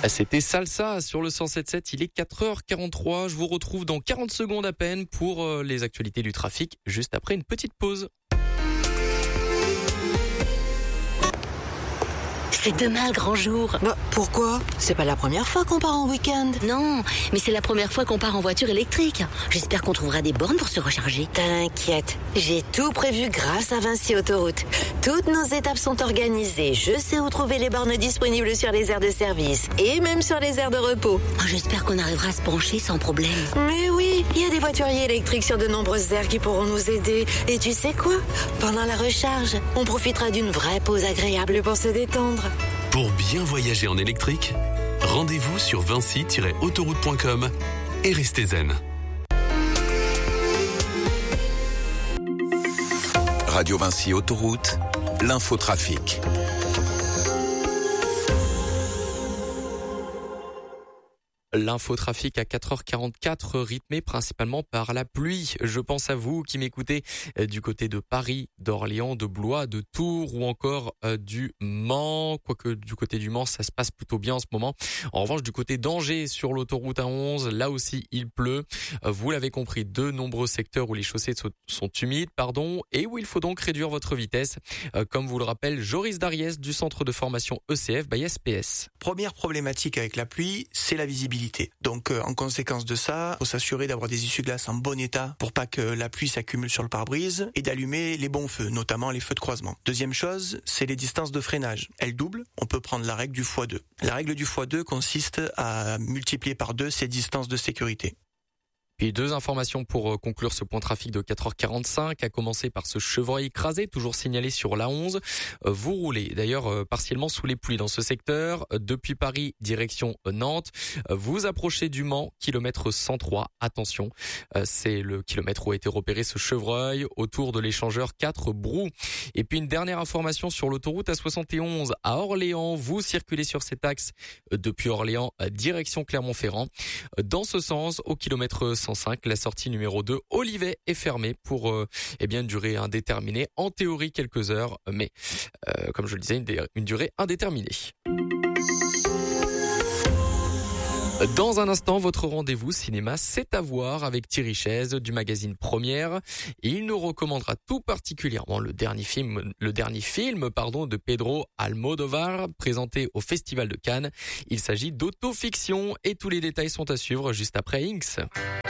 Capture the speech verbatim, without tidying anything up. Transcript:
C'était Salsa sur le cent sept sept, il est quatre heures quarante-trois. Je vous retrouve dans quarante secondes à peine pour les actualités du trafic, juste après une petite pause. C'est demain le grand jour. Bah, pourquoi ? C'est pas la première fois qu'on part en week-end. Non, mais c'est la première fois qu'on part en voiture électrique. J'espère qu'on trouvera des bornes pour se recharger. T'inquiète, j'ai tout prévu grâce à Vinci Autoroute. Toutes nos étapes sont organisées. Je sais où trouver les bornes disponibles sur les aires de service et même sur les aires de repos. Oh, j'espère qu'on arrivera à se pencher sans problème. Mais oui, il y a des voituriers électriques sur de nombreuses aires qui pourront nous aider. Et tu sais quoi ? Pendant la recharge, on profitera d'une vraie pause agréable pour se détendre. Pour bien voyager en électrique, rendez-vous sur vinci tiret autoroute point com et restez zen. Radio Vinci Autoroute, l'infotrafic. L'infotrafic à quatre heures quarante-quatre, rythmé principalement par la pluie. Je pense à vous qui m'écoutez du côté de Paris, d'Orléans, de Blois, de Tours ou encore du Mans. Quoique du côté du Mans, ça se passe plutôt bien en ce moment. En revanche, du côté d'Angers, sur l'autoroute A onze, là aussi il pleut. Vous l'avez compris, de nombreux secteurs où les chaussées sont humides, pardon, et où il faut donc réduire votre vitesse. Comme vous le rappelle Joris Dariès du centre de formation E C F by S P S. Première problématique avec la pluie, c'est la visibilité. Donc euh, en conséquence de ça, il faut s'assurer d'avoir des essuie-glaces en bon état pour pas que la pluie s'accumule sur le pare-brise et d'allumer les bons feux, notamment les feux de croisement. Deuxième chose, c'est les distances de freinage. Elles doublent, on peut prendre la règle du fois deux. La règle du fois deux consiste à multiplier par deux ces distances de sécurité. Puis deux informations pour conclure ce point trafic de quatre heures quarante-cinq, à commencer par ce chevreuil écrasé, toujours signalé sur l'A onze. Vous roulez d'ailleurs partiellement sous les pluies dans ce secteur, depuis Paris, direction Nantes. Vous approchez du Mans, kilomètre cent trois, attention, c'est le kilomètre où a été repéré ce chevreuil, autour de l'échangeur quatre Brou. Et puis une dernière information sur l'autoroute A soixante et onze à Orléans, vous circulez sur cet axe depuis Orléans, direction Clermont-Ferrand. Dans ce sens, au kilomètre cent cinq, la sortie numéro deux, Olivet, est fermée pour euh, eh bien une durée indéterminée. En théorie, quelques heures, mais euh, comme je le disais, une, dé- une durée indéterminée. Dans un instant, votre rendez-vous cinéma, c'est à voir avec Thierry Chaise du magazine Première. Il nous recommandera tout particulièrement le dernier film, le dernier film, pardon, de Pedro Almodóvar, présenté au Festival de Cannes. Il s'agit d'autofiction et tous les détails sont à suivre juste après Inks.